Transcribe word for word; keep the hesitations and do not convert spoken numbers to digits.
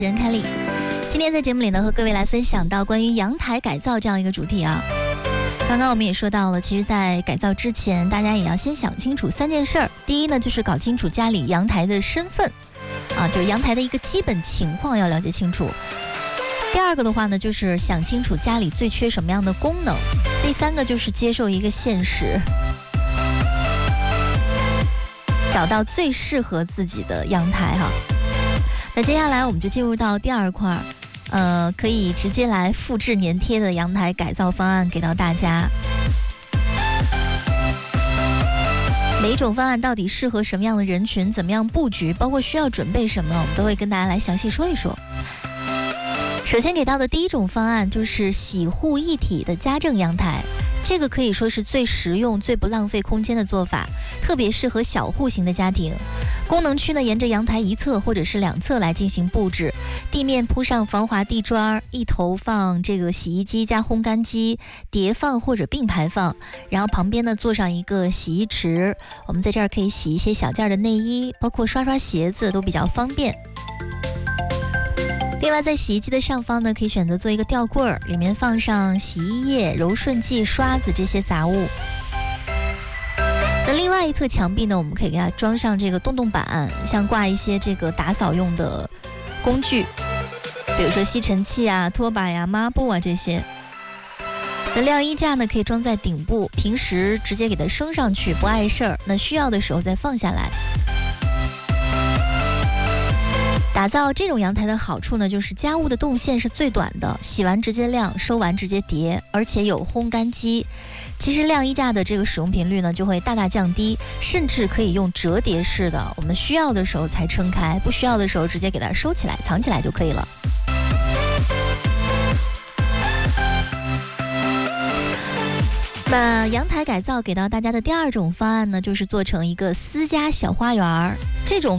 任凯丽，今天在节目里呢，和各位来分享到关于阳台改造这样一个主题啊。刚刚我们也说到了，其实在改造之前，大家也要先想清楚三件事儿。第一呢，就是搞清楚家里阳台的身份啊，就是阳台的一个基本情况要了解清楚。第二个的话呢，就是想清楚家里最缺什么样的功能。第三个就是接受一个现实，找到最适合自己的阳台哈。那接下来我们就进入到第二块，呃，可以直接来复制粘贴的阳台改造方案给到大家。每一种方案到底适合什么样的人群，怎么样布局，包括需要准备什么，我们都会跟大家来详细说一说。首先给到的第一种方案就是洗护一体的家政阳台，这个可以说是最实用、最不浪费空间的做法，特别适合小户型的家庭。功能区呢，沿着阳台一侧或者是两侧来进行布置，地面铺上防滑地砖，一头放这个洗衣机加烘干机，叠放或者并排放，然后旁边呢做上一个洗衣池，我们在这儿可以洗一些小件的内衣，包括刷刷鞋子都比较方便。另外在洗衣机的上方呢，可以选择做一个吊柜儿，里面放上洗衣液、柔顺剂、刷子这些杂物。那另外一侧墙壁呢，我们可以给它装上这个洞洞板，像挂一些这个打扫用的工具，比如说吸尘器啊、拖把呀、抹布啊这些。那晾衣架呢，可以装在顶部，平时直接给它升上去，不碍事儿。那需要的时候再放下来。打造这种阳台的好处呢，就是家务的动线是最短的，洗完直接晾，收完直接叠，而且有烘干机。其实晾衣架的这个使用频率呢，就会大大降低，甚至可以用折叠式的，我们需要的时候才撑开，不需要的时候直接给它收起来、藏起来就可以了。那阳台改造给到大家的第二种方案呢，就是做成一个私家小花园，这种